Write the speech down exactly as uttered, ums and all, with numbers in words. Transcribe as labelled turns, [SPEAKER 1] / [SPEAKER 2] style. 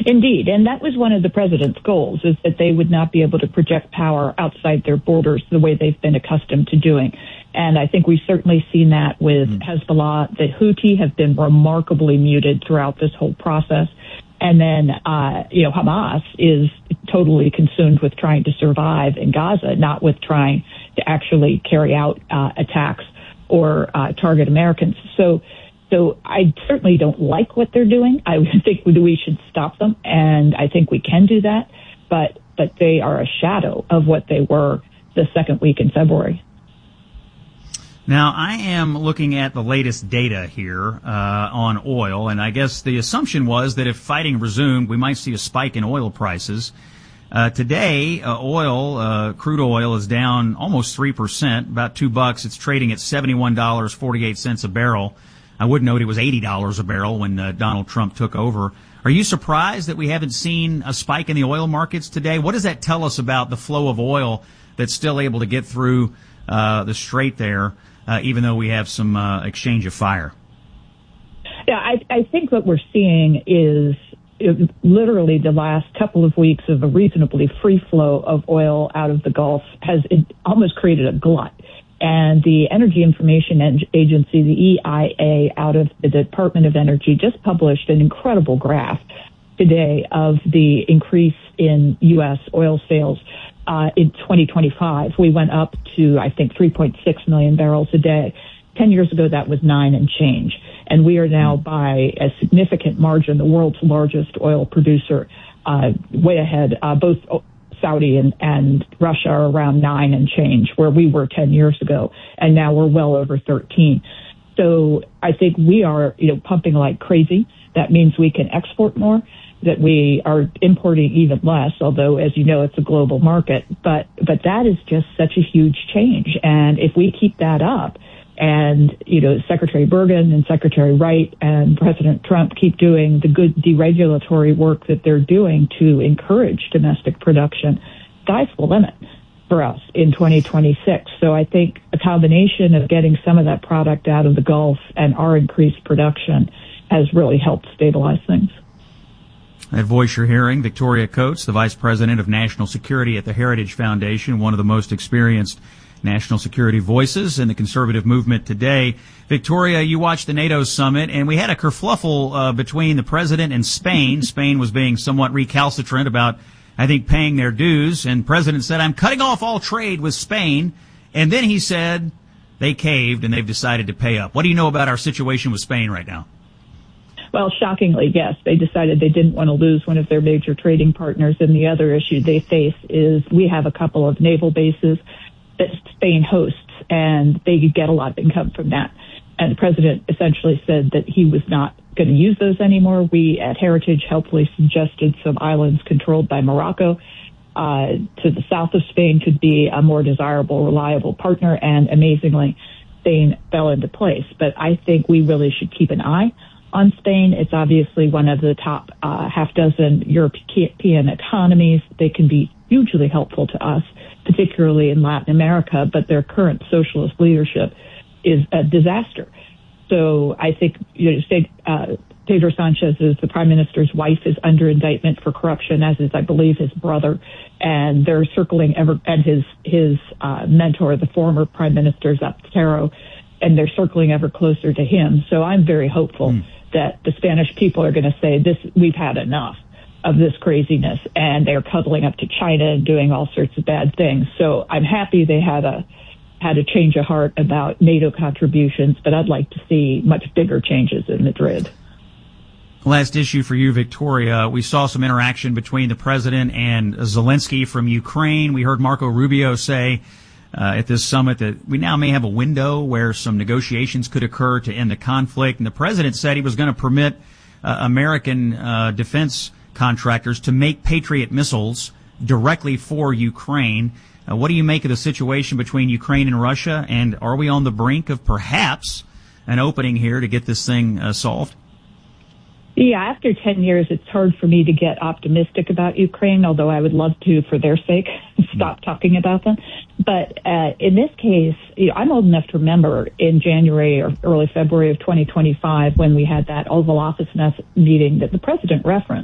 [SPEAKER 1] Indeed, and that was one of the president's goals, is that they would not be able to project power outside their borders the way they've been accustomed to doing. And I think we've certainly seen that with mm. Hezbollah. The Houthi have been remarkably muted throughout this whole process. And then, uh, you know, Hamas is totally consumed with trying to survive in Gaza, not with trying to actually carry out uh, attacks or uh, target Americans. So, so I certainly don't like what they're doing. I think we should stop them, and I think we can do that. But, but they are a shadow of what they were the second week in February.
[SPEAKER 2] Now, I am looking at the latest data here uh, on oil, and I guess the assumption was that if fighting resumed, we might see a spike in oil prices. Uh, today, uh, oil, uh, crude oil is down almost three percent, about two bucks. It's trading at seventy-one dollars and forty-eight cents a barrel. I would note it was eighty dollars a barrel when uh, Donald Trump took over. Are you surprised that we haven't seen a spike in the oil markets today? What does that tell us about the flow of oil that's still able to get through uh, the strait there? Uh, even though we have some uh, exchange of fire?
[SPEAKER 1] Yeah, I, I think what we're seeing is it, literally the last couple of weeks of a reasonably free flow of oil out of the Gulf has it almost created a glut. And the Energy Information Agency, the E I A, out of the Department of Energy, just published an incredible graph today of the increase in U S oil sales. Uh, in twenty twenty-five, we went up to, I think, three point six million barrels a day. Ten years ago, that was nine and change. And we are now, by a significant margin, the world's largest oil producer, uh, way ahead. Uh, both Saudi and, and Russia are around nine and change, where we were ten years ago. And now we're well over thirteen. So I think we are, you know, pumping like crazy. That means we can export more, that we are importing even less, although, as you know, it's a global market. But but that is just such a huge change. And if we keep that up, and, you know, Secretary Bergen and Secretary Wright and President Trump keep doing the good deregulatory work that they're doing to encourage domestic production, sky's the limit for us in twenty twenty-six. So I think a combination of getting some of that product out of the Gulf and our increased production has really helped stabilize things.
[SPEAKER 2] That voice you're hearing, Victoria Coates, the Vice President of National Security at the Heritage Foundation, one of the most experienced national security voices in the conservative movement today. Victoria, you watched the NATO summit, and we had a kerfluffle uh, between the president and Spain. Spain was being somewhat recalcitrant about, I think, paying their dues, and the president said, I'm cutting off all trade with Spain. And then he said they caved and they've decided to pay up. What do you know about our situation with Spain right now?
[SPEAKER 1] Well, shockingly, yes. They decided they didn't want to lose one of their major trading partners. And the other issue they face is we have a couple of naval bases that Spain hosts, and they get a lot of income from that. And the president essentially said that he was not going to use those anymore. We at Heritage helpfully suggested some islands controlled by Morocco uh, to the south of Spain could be a more desirable, reliable partner. And amazingly, Spain fell into place. But I think we really should keep an eye on Spain. It's obviously one of the top uh, half dozen European economies. They can be hugely helpful to us, particularly in Latin America, but their current socialist leadership is a disaster. So I think, you know, say, uh, Pedro Sanchez, is the prime minister's wife, is under indictment for corruption, as is, I believe, his brother, and they're circling ever, and his his uh, mentor, the former prime minister Zapatero, and they're circling ever closer to him. So I'm very hopeful mm. that the Spanish people are going to say, "This, we've had enough of this craziness," and they're cuddling up to China and doing all sorts of bad things. So I'm happy they had a had a change of heart about NATO contributions, but I'd like to see much bigger changes in Madrid.
[SPEAKER 2] Last issue for you, Victoria. We saw some interaction between the president and Zelensky from Ukraine. We heard Marco Rubio say uh, at this summit that we now may have a window where some negotiations could occur to end the conflict. And the president said he was going to permit uh, American uh, defense contractors to make Patriot missiles directly for Ukraine. Uh, what do you make of the situation between Ukraine and Russia? And are we on the brink of perhaps an opening here to get this thing uh, solved?
[SPEAKER 1] Yeah, after ten years, it's hard for me to get optimistic about Ukraine, although I would love to, for their sake, stop talking about them. But uh, in this case, you know, I'm old enough to remember in January or early February of twenty twenty-five when we had that Oval Office meeting that the president referenced.